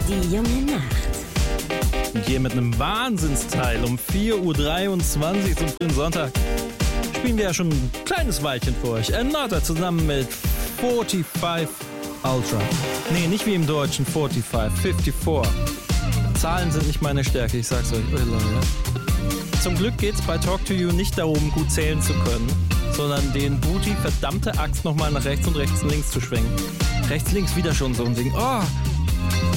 Die junge Nacht. Und hier mit einem Wahnsinnsteil um 4.23 Uhr zum frühen Sonntag spielen wir ja schon ein kleines Weilchen für euch. Another zusammen mit 45 Ultra. Nee, nicht wie im Deutschen 45, 54. Zahlen sind nicht meine Stärke, ich sag's euch. Zum Glück geht's bei Talk to You nicht darum, gut zählen zu können, sondern den Booty verdammte Axt nochmal nach rechts und links zu schwenken. Rechts, links wieder schon so ein Ding. Oh,